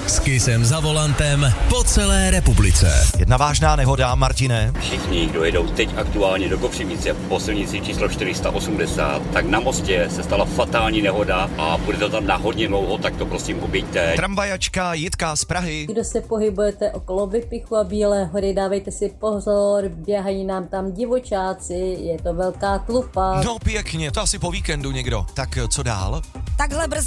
S Kissem za volantem po celé republice. Jedna vážná nehoda, Martine. Všichni, kdo jedou teď aktuálně do Kopřivnice po silnici číslo 480, tak na mostě se stala fatální nehoda a bude to tam na hodně dlouho, tak to prosím oběťte. Tramvajačka Jitka z Prahy. Kdo se pohybujete okolo Vypichu a Bílé hory, dávejte si pozor, běhají nám tam divočáci, je to velká tlupa. No pěkně, to asi po víkendu někdo. Tak co dál? Takhle brzy